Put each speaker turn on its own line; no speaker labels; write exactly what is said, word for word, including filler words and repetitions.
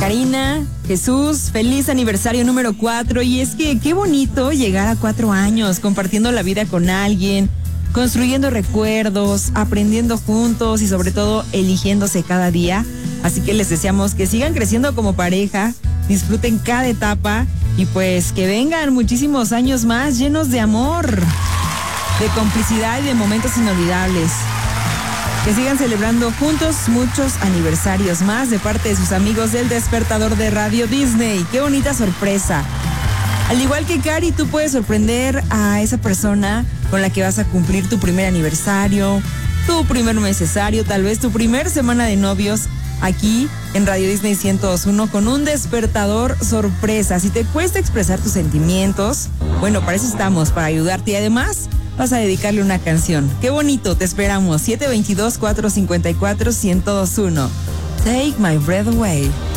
Karina, Jesús, feliz aniversario número cuatro. Y es que qué bonito llegar a cuatro años, compartiendo la vida con alguien, construyendo recuerdos, aprendiendo juntos y sobre todo eligiéndose cada día. Así que les deseamos que sigan creciendo como pareja, disfruten cada etapa y pues que vengan muchísimos años más llenos de amor, de complicidad y de momentos inolvidables. Que sigan celebrando juntos muchos aniversarios más de parte de sus amigos del Despertador de Radio Disney. ¡Qué bonita sorpresa! Al igual que Cari, tú puedes sorprender a esa persona con la que vas a cumplir tu primer aniversario, tu primer mesesario, tal vez tu primer semana de novios, aquí en Radio Disney ciento dos punto uno con un despertador sorpresa. Si te cuesta expresar tus sentimientos, bueno, para eso estamos, para ayudarte y además vas a dedicarle una canción. ¡Qué bonito! Te esperamos. siete dos dos, cuatro cinco cuatro, uno cero dos uno. Take my breath away.